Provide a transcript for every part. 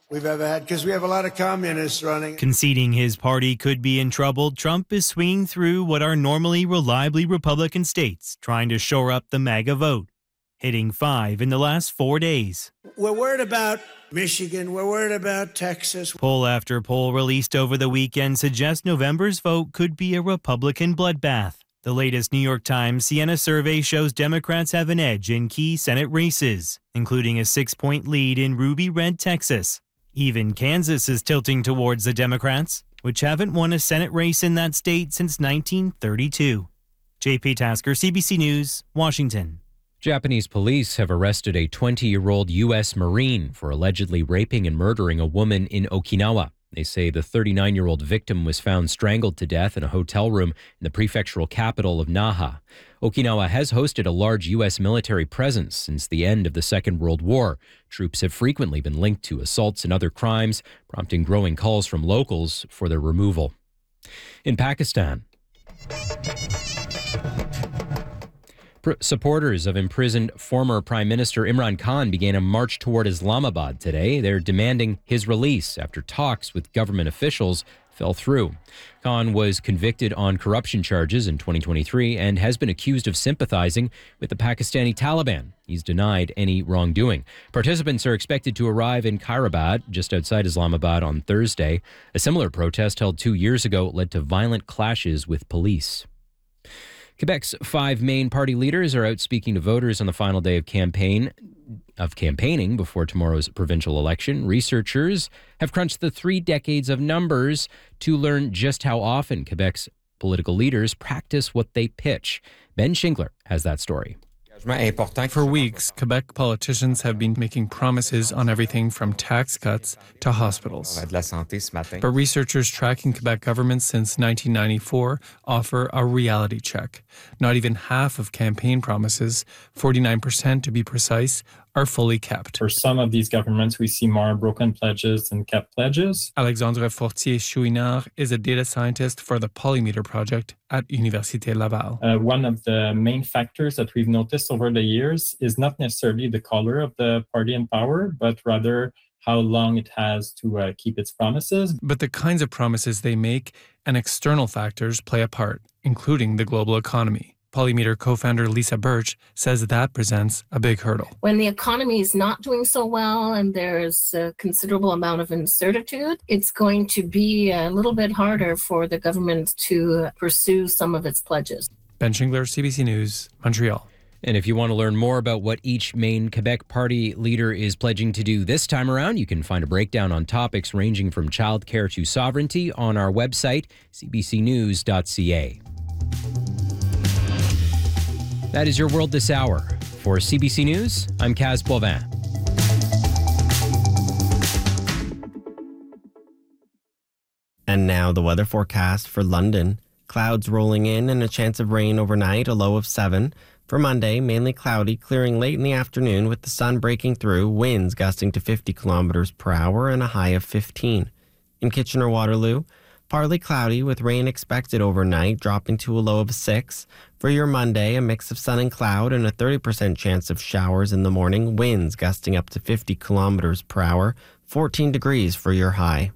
we've ever had, because we have a lot of communists running. Conceding his party could be in trouble, Trump is swinging through what are normally reliably Republican states, trying to shore up the MAGA vote, hitting 5 in the last 4 days. We're worried about Michigan. We're worried about Texas. Poll after poll released over the weekend suggests November's vote could be a Republican bloodbath. The latest New York Times Siena survey shows Democrats have an edge in key Senate races, including a 6-point lead in Ruby Red, Texas. Even Kansas is tilting towards the Democrats, which haven't won a Senate race in that state since 1932. JP Tasker, CBC News, Washington. Japanese police have arrested a 20-year-old U.S. Marine for allegedly raping and murdering a woman in Okinawa. They say the 39-year-old victim was found strangled to death in a hotel room in the prefectural capital of Naha. Okinawa has hosted a large U.S. military presence since the end of the Second World War. Troops have frequently been linked to assaults and other crimes, prompting growing calls from locals for their removal. In Pakistan, supporters of imprisoned former Prime Minister Imran Khan began a march toward Islamabad today. They're demanding his release after talks with government officials fell through. Khan was convicted on corruption charges in 2023 and has been accused of sympathizing with the Pakistani Taliban. He's denied any wrongdoing. Participants are expected to arrive in Khairabad, just outside Islamabad, on Thursday. A similar protest held 2 years ago led to violent clashes with police. Quebec's 5 main party leaders are out speaking to voters on the final day of campaigning before tomorrow's provincial election. Researchers have crunched the 3 decades of numbers to learn just how often Quebec's political leaders practice what they pitch. Ben Schingler has that story. For weeks, Quebec politicians have been making promises on everything from tax cuts to hospitals. But researchers tracking Quebec government since 1994 offer a reality check. Not even half of campaign promises, 49% to be precise, are fully kept. For some of these governments, we see more broken pledges than kept pledges. Alexandre Fortier-Chouinard is a data scientist for the Polymeter project at Université Laval. One of the main factors that we've noticed over the years is not necessarily the color of the party in power, but rather how long it has to keep its promises. But the kinds of promises they make and external factors play a part, including the global economy. Polymeter co-founder Lisa Birch says that presents a big hurdle. When the economy is not doing so well and there's a considerable amount of uncertainty, it's going to be a little bit harder for the government to pursue some of its pledges. Ben Schingler, CBC News, Montreal. And if you want to learn more about what each main Quebec party leader is pledging to do this time around, you can find a breakdown on topics ranging from childcare to sovereignty on our website, cbcnews.ca. That is your world this hour. For CBC News, I'm Kaz Boivin. And now the weather forecast for London. Clouds rolling in and a chance of rain overnight, a low of 7. For Monday, mainly cloudy, clearing late in the afternoon with the sun breaking through, winds gusting to 50 kilometers per hour and a high of 15. In Kitchener-Waterloo, partly cloudy with rain expected overnight, dropping to a low of 6. For your Monday, a mix of sun and cloud and a 30% chance of showers in the morning, winds gusting up to 50 kilometers per hour, 14 degrees for your high.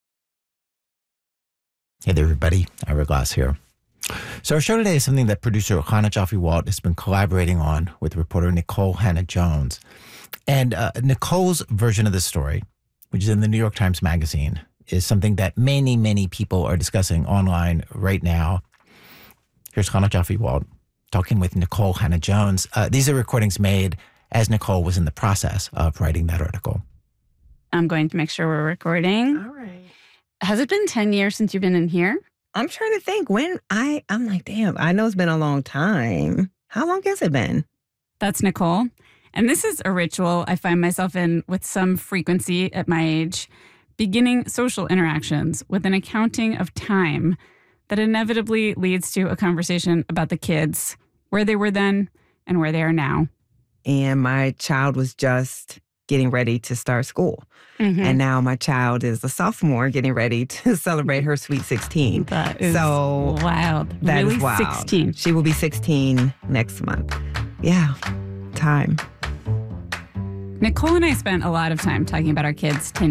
Hey there, everybody. Ira Glass here. So our show today is something that producer Hannah Jaffe-Walt has been collaborating on with reporter Nicole Hannah-Jones. And Nicole's version of the story, which is in the New York Times Magazine, is something that many, many people are discussing online right now. Here's Hannah Jaffe-Walt talking with Nicole Hannah-Jones. These are recordings made as Nicole was in the process of writing that article. I'm going to make sure we're recording. All right. Has it been 10 years since you've been in here? I'm trying to think I'm like, damn, I know it's been a long time. How long has it been? That's Nicole. And this is a ritual I find myself in with some frequency at my age, beginning social interactions with an accounting of time that inevitably leads to a conversation about the kids, where they were then and where they are now. And my child was just getting ready to start school. Mm-hmm. And now my child is a sophomore getting ready to celebrate her Sweet 16. That is so wild. That really is wild. 16. She will be 16 next month. Yeah, time. Nicole and I spent a lot of time talking about our kids 10